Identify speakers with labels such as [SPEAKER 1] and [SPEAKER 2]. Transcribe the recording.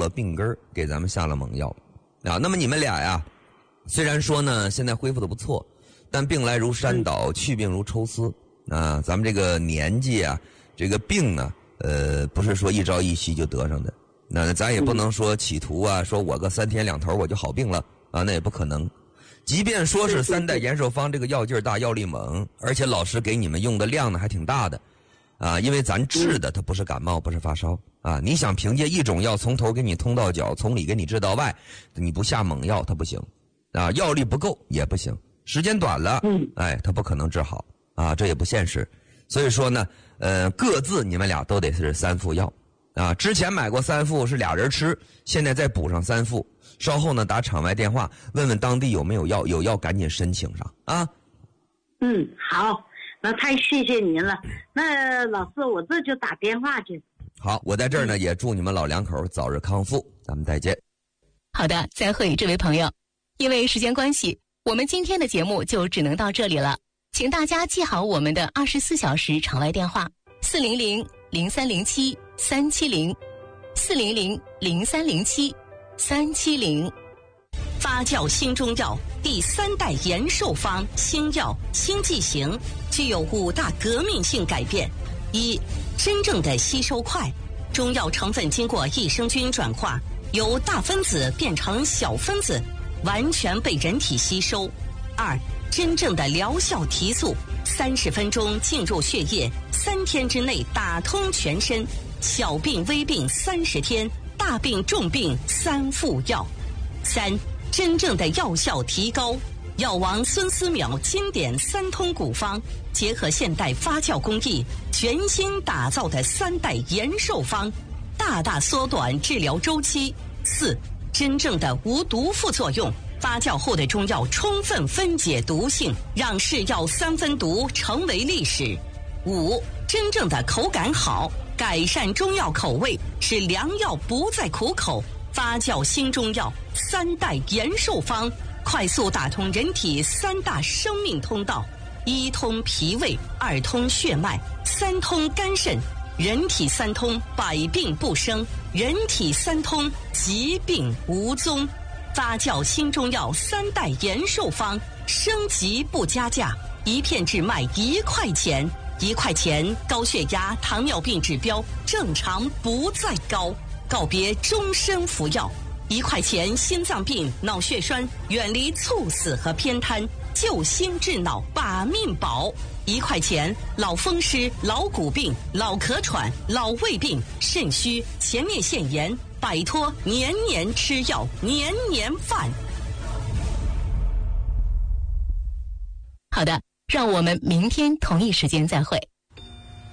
[SPEAKER 1] 了病根儿，给咱们下了猛药啊。那么你们俩呀，虽然说呢现在恢复的不错，但病来如山倒，去病如抽丝啊。咱们这个年纪啊，这个病呢，不是说一朝一夕就得上的。那咱也不能说企图啊，说我个3天2头我就好病了啊，那也不可能。即便说是3代延寿方这个药劲儿大，药力猛，而且老师给你们用的量呢还挺大的，啊，因为咱治的它不是感冒，不是发烧啊。你想凭借一种药从头给你通到脚，从里给你治到外，你不下猛药它不行，啊，药力不够也不行，时间短了，哎，它不可能治好啊，这也不现实。所以说呢，各自你们俩都得是3副药。啊，之前买过3副是俩人吃，现在再补上3副。稍后呢，打场外电话问问当地有没有药，有药赶紧申请上啊。
[SPEAKER 2] 好，那太谢谢您了。那老师，我这就打电话去。
[SPEAKER 1] 好，我在这儿呢，也祝你们老两口早日康复，咱们再见。
[SPEAKER 3] 好的，再会，这位朋友。因为时间关系，我们今天的节目就只能到这里了，请大家记好我们的24小时场外电话400-0307-370，400-0307-370。
[SPEAKER 4] 发酵新中药第3代延寿方新药新剂型具有5大革命性改变：一、真正的吸收快，中药成分经过益生菌转化，由大分子变成小分子，完全被人体吸收；二、真正的疗效提速，30分钟进入血液，3天之内打通全身，小病微病30天，大病重病3副药；三、真正的药效提高，药王孙思邈经典3通古方，结合现代发酵工艺，全新打造的3代延寿方，大大缩短治疗周期。四、真正的无毒副作用，发酵后的中药充分分解毒性，让是药3分毒成为历史。五、真正的口感好，改善中药口味，使良药不再苦口。发酵新中药3代延寿方，快速打通人体3大生命通道：1通脾胃，2通血脉，3通肝肾。人体3通，百病不生；人体3通，疾病无踪。发酵新中药3代延寿方，升级不加价，一片只卖1块钱，1块钱高血压、糖尿病指标正常不再高，告别终身服药。1块钱心脏病、脑血栓远离猝死和偏瘫，救心治脑把命保。1块钱老风湿、老骨病、老咳喘、老胃病、肾虚、前列腺炎，摆脱年年吃药、年年犯。
[SPEAKER 3] 好的，让我们明天同一时间再会。